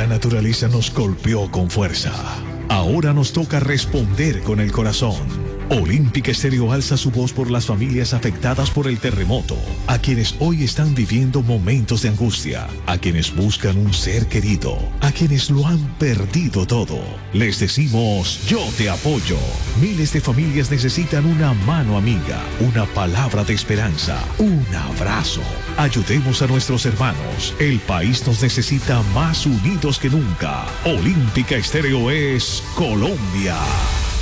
naturaleza nos golpeó con fuerza. Ahora nos toca responder con el corazón. Olímpica Estéreo alza su voz por las familias afectadas por el terremoto, a quienes hoy están viviendo momentos de angustia, a quienes buscan un ser querido, a quienes lo han perdido todo. Les decimos, yo te apoyo. Miles de familias necesitan una mano amiga, una palabra de esperanza, un abrazo. Ayudemos a nuestros hermanos. El país nos necesita más unidos que nunca. Olímpica Estéreo es Colombia.